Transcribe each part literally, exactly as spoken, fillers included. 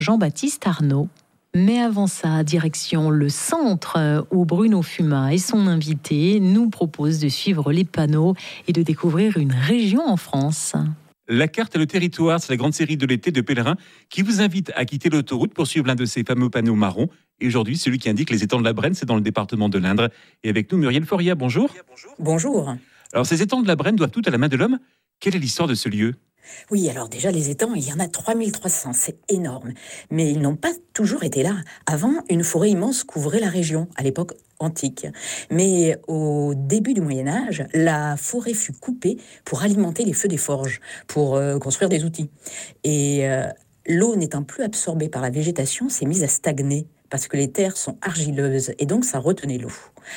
Jean-Baptiste Arnaud. Mais avant ça, direction le centre où Bruno Fuma et son invité nous proposent de suivre les panneaux et de découvrir une région en France. La carte et le territoire, c'est la grande série de l'été de Pèlerin qui vous invite à quitter l'autoroute pour suivre l'un de ces fameux panneaux marrons. Et aujourd'hui, celui qui indique les étangs de la Brenne, c'est dans le département de l'Indre. Et avec nous, Muriel Foria, bonjour. Bonjour. Alors, ces étangs de la Brenne doivent tout à la main de l'homme. Quelle est l'histoire de ce lieu ? Oui, alors déjà, les étangs, il y en a trois mille trois cents, c'est énorme. Mais ils n'ont pas toujours été là. Avant, une forêt immense couvrait la région, à l'époque antique. Mais au début du Moyen-Âge, la forêt fut coupée pour alimenter les feux des forges, pour euh, construire des outils. Et euh, l'eau n'étant plus absorbée par la végétation, s'est mise à stagner, parce que les terres sont argileuses, et donc ça retenait l'eau.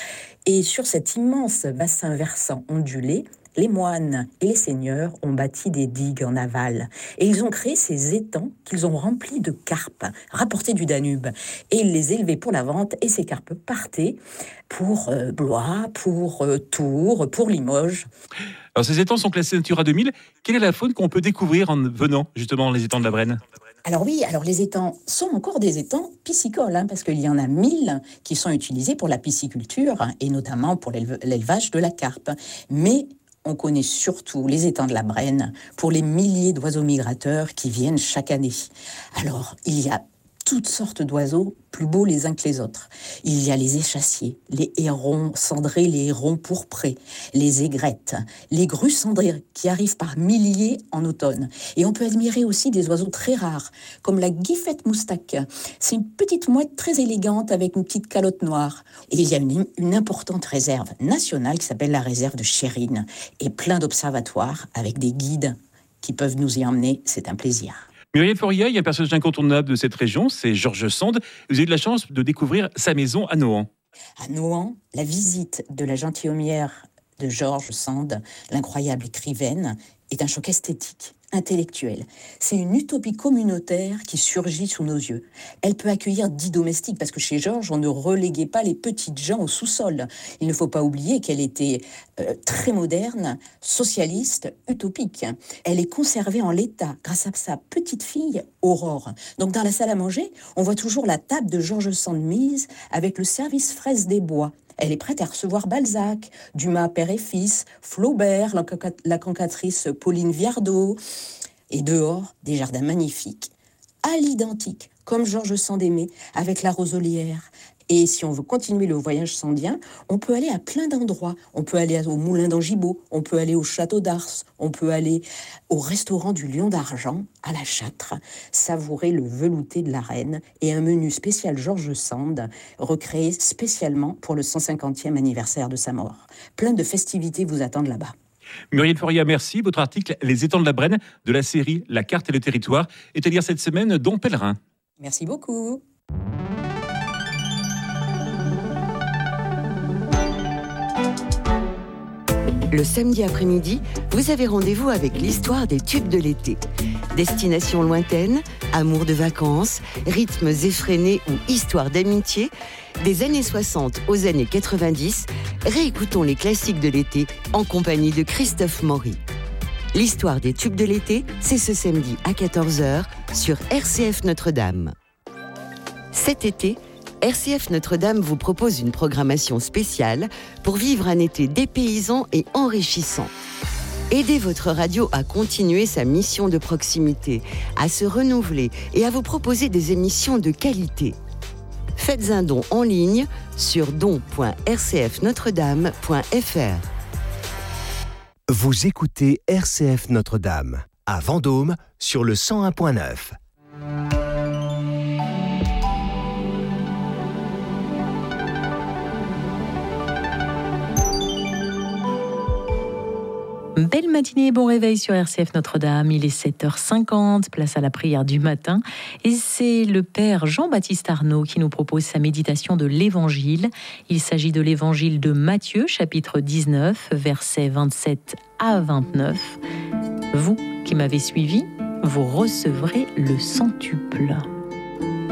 Et sur cet immense bassin versant ondulé, les moines et les seigneurs ont bâti des digues en aval. Et ils ont créé ces étangs qu'ils ont remplis de carpes, rapportés du Danube. Et ils les élevaient pour la vente, et ces carpes partaient pour euh, Blois, pour euh, Tours, pour Limoges. Alors, ces étangs sont classés Natura deux mille. Quelle est la faune qu'on peut découvrir en venant justement les étangs de la Brenne ? Alors oui, alors les étangs sont encore des étangs piscicoles, hein, parce qu'il y en a mille qui sont utilisés pour la pisciculture, hein, et notamment pour l'élevage de la carpe. Mais on connaît surtout les étangs de la Brenne pour les milliers d'oiseaux migrateurs qui viennent chaque année. Alors, il y a toutes sortes d'oiseaux, plus beaux les uns que les autres. Il y a les échassiers, les hérons cendrés, les hérons pourprés, les aigrettes, les grues cendrées qui arrivent par milliers en automne. Et on peut admirer aussi des oiseaux très rares, comme la guifette moustaque. C'est une petite mouette très élégante avec une petite calotte noire. Et il y a une, une importante réserve nationale qui s'appelle la réserve de Chérine, et plein d'observatoires avec des guides qui peuvent nous y emmener. C'est un plaisir. Muriel Foria, il y a un personnage incontournable de cette région, c'est Georges Sand. Vous avez eu de la chance de découvrir sa maison à Nohant. À Nohant, la visite de la gentilhommière de Georges Sand, l'incroyable écrivaine, est un choc esthétique, intellectuel. C'est une utopie communautaire qui surgit sous nos yeux. Elle peut accueillir dix domestiques, parce que chez Georges, on ne reléguait pas les petites gens au sous-sol. Il ne faut pas oublier qu'elle était euh, très moderne, socialiste, utopique. Elle est conservée en l'état grâce à sa petite fille, Aurore. Donc dans la salle à manger, on voit toujours la table de Georges Sand mise avec le service fraise des bois. Elle est prête à recevoir Balzac, Dumas père et fils, Flaubert, la cantatrice Pauline Viardot. Et dehors, des jardins magnifiques, à l'identique, comme Georges Sand aimait, avec la roselière. Et si on veut continuer le voyage sandien, on peut aller à plein d'endroits. On peut aller au Moulin d'Angibault, on peut aller au Château d'Ars, on peut aller au restaurant du Lion d'Argent, à la Châtre, savourer le velouté de la Reine et un menu spécial Georges Sand, recréé spécialement pour le cent cinquantième anniversaire de sa mort. Plein de festivités vous attendent là-bas. Muriel Foria, merci. Votre article « Les étangs de la Brenne » de la série « La carte et le territoire » est à lire cette semaine dans Pèlerin. Merci beaucoup. Le samedi après-midi, vous avez rendez-vous avec l'histoire des tubes de l'été. Destinations lointaines, amour de vacances, rythmes effrénés ou histoires d'amitié, des années soixante aux années quatre-vingt-dix, réécoutons les classiques de l'été en compagnie de Christophe Maury. L'histoire des tubes de l'été, c'est ce samedi à quatorze heures sur R C F Notre-Dame. Cet été, R C F Notre-Dame vous propose une programmation spéciale pour vivre un été dépaysant et enrichissant. Aidez votre radio à continuer sa mission de proximité, à se renouveler et à vous proposer des émissions de qualité. Faites un don en ligne sur don point r c f notre dame point f r. Vous écoutez R C F Notre-Dame, à Vendôme, sur le cent un point neuf. Belle matinée, bon réveil sur R C F Notre-Dame. Il est sept heures cinquante, place à la prière du matin. Et c'est le père Jean-Baptiste Arnaud qui nous propose sa méditation de l'Évangile. Il s'agit de l'Évangile de Matthieu, chapitre dix-neuf, versets vingt-sept à vingt-neuf. Vous qui m'avez suivi, vous recevrez le centuple.